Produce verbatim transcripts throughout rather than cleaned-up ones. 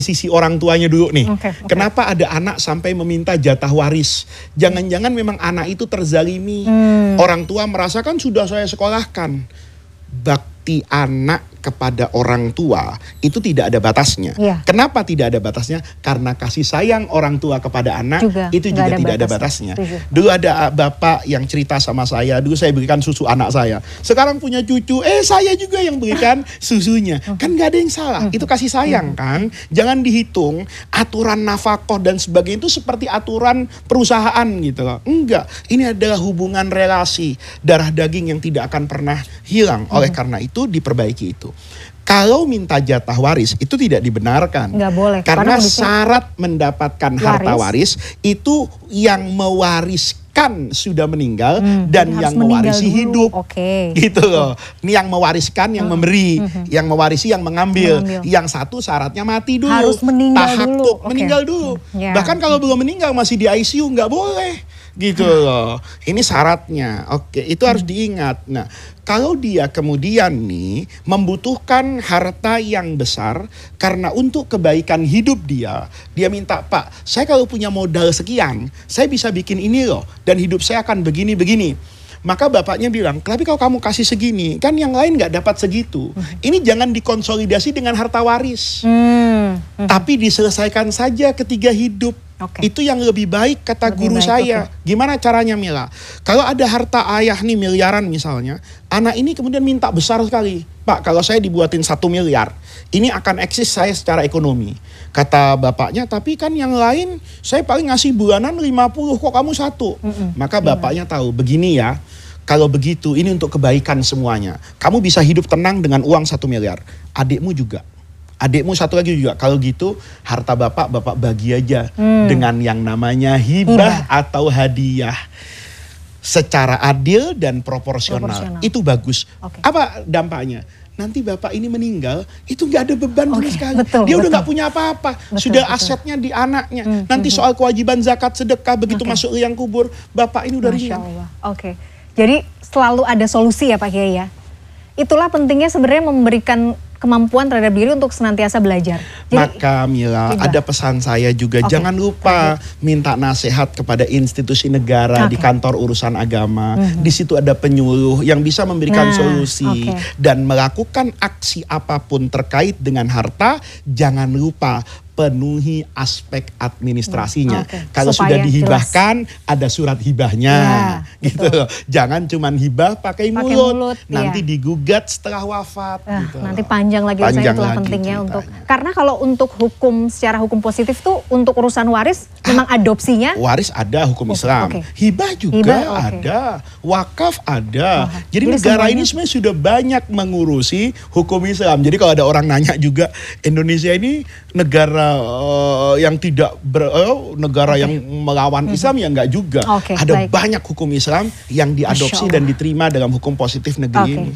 sisi orang tuanya dulu nih. Okay, okay. Kenapa ada anak sampai meminta jatah waris? Jangan-jangan memang anak itu terzalimi. Hmm. Orang tua merasakan sudah saya sekolahkan. Bakti anak kepada orang tua itu tidak ada batasnya. Yeah. Kenapa tidak ada batasnya? Karena kasih sayang orang tua kepada anak juga, itu juga ada tidak batasnya. ada batasnya. Tujuh. Dulu ada bapak yang cerita sama saya, dulu saya berikan susu anak saya. Sekarang punya cucu, eh saya juga yang berikan susunya. Kan gak ada yang salah, itu kasih sayang kan. Jangan dihitung aturan nafkah dan sebagainya itu seperti aturan perusahaan gitu loh. Enggak, ini adalah hubungan relasi darah daging yang tidak akan pernah hilang. Oleh karena itu diperbaiki itu. Kalau minta jatah waris itu tidak dibenarkan. Nggak boleh. Karena, Karena syarat mendapatkan waris. harta waris itu yang mewariskan sudah meninggal Hmm, dan jadi yang harus meninggal mewarisi dulu. hidup. Oke. Gitu loh. Ini yang mewariskan, yang Hmm. memberi, Hmm. yang mewarisi, yang mengambil. Mengambil. Yang satu syaratnya mati dulu. Harus meninggal Tahakuk, dulu. Oke. meninggal dulu. Hmm, ya. Bahkan kalau belum meninggal masih di I C U nggak boleh. Gitu loh. Ini syaratnya. Oke, itu harus diingat. Nah, kalau dia kemudian nih membutuhkan harta yang besar karena untuk kebaikan hidup dia, dia minta, "Pak, saya kalau punya modal sekian, saya bisa bikin ini loh dan hidup saya akan begini-begini." Maka bapaknya bilang, tapi kalau kamu kasih segini, kan yang lain nggak dapat segitu. Ini jangan dikonsolidasi dengan harta waris. Hmm. Hmm. Tapi diselesaikan saja ketika hidup. Oke. Itu yang lebih baik kata Lebih guru baik, saya. oke. Gimana caranya Mila? Kalau ada harta ayah nih miliaran misalnya, anak ini kemudian minta besar sekali. Pak, kalau saya dibuatin satu miliar, ini akan eksis saya secara ekonomi. Kata bapaknya, tapi kan yang lain saya paling ngasih bulanan lima puluh, kok kamu satu? Mm-mm. Maka bapaknya tahu, begini ya. Kalau begitu ini untuk kebaikan semuanya. Kamu bisa hidup tenang dengan uang satu miliar. Adikmu juga. Adikmu satu lagi juga. Kalau gitu harta bapak, bapak bagi aja. Hmm. Dengan yang namanya hibah, Hibah. atau hadiah. Secara adil dan proporsional. Proporsional. Itu bagus. Oke. Apa dampaknya? Nanti bapak ini meninggal, itu nggak ada beban sama Oke, sekali. betul, Dia udah betul. nggak punya apa-apa. Betul, Sudah betul. asetnya di anaknya. Hmm, Nanti hmm, soal kewajiban zakat sedekah, begitu Oke. masuk liang kubur, bapak ini udah Masya ringan. Allah. Oke. Jadi selalu ada solusi ya Pak Kiai ya. Itulah pentingnya sebenarnya memberikan kemampuan terhadap diri untuk senantiasa belajar. Jadi, Maka Mila, Hibah. ada pesan saya juga, Oke. jangan lupa minta nasihat kepada institusi negara, Oke. di kantor urusan agama. Mhm. Di situ ada penyuluh yang bisa memberikan Nah, solusi. oke. Dan melakukan aksi apapun terkait dengan harta, jangan lupa penuhi aspek administrasinya. Oke. Kalau Supaya sudah dihibahkan, ada surat hibahnya. Ya, gitu betul. loh. Jangan cuman hibah pakai Pakai mulut. mulut, Nanti iya. digugat setelah wafat. Ah, gitu nanti loh. panjang lagi Panjang saya itulah lagi pentingnya ceritanya. untuk karena kalau untuk hukum secara hukum positif tuh untuk urusan waris memang adopsinya Waris ada hukum Oh, Islam, oke. hibah juga Hibah, oke. ada, wakaf ada. Wah, Jadi, jadi negara semuanya- ini sebenarnya sudah banyak mengurusi hukum Islam. Jadi kalau ada orang nanya juga, Indonesia ini negara eh, yang tidak ber, eh, negara Oke. yang melawan Islam, ya enggak juga. Oke, ada baik. banyak hukum Islam yang diadopsi Masya dan Allah. diterima dalam hukum positif negeri Oke. ini.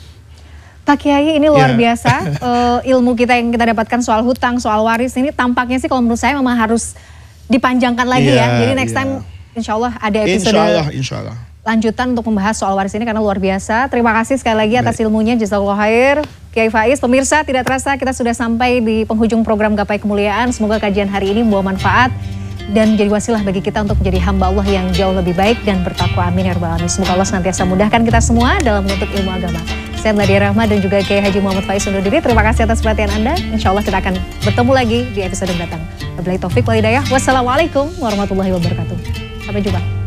Pak Kiai ini luar Ya. biasa eh, ilmu kita yang kita dapatkan soal hutang, soal waris ini tampaknya sih kalau menurut saya memang harus dipanjangkan lagi Iya, ya. Jadi next iya. time insya Allah ada episode Insya Allah, insya Allah. lanjutan untuk membahas soal waris ini karena luar biasa. Terima kasih sekali lagi atas Baik. ilmunya. Jazakallah khair. Kiai Faiz, pemirsa tidak terasa kita sudah sampai di penghujung program Gapai Kemuliaan. Semoga kajian hari ini membawa manfaat dan menjadi wasilah bagi kita untuk menjadi hamba Allah yang jauh lebih baik dan bertakwa. Amin ya rabbal alamin. Semoga Allah senantiasa mudahkan kita semua dalam menuntut ilmu agama. Saya Nadia Rahma dan juga Kiai Haji Muhammad Faiz undur diri. Terima kasih atas perhatian Anda. Insya Allah kita akan bertemu lagi di episode mendatang. Wabillahi taufik wal hidayah. Wassalamualaikum warahmatullahi wabarakatuh. Sampai jumpa.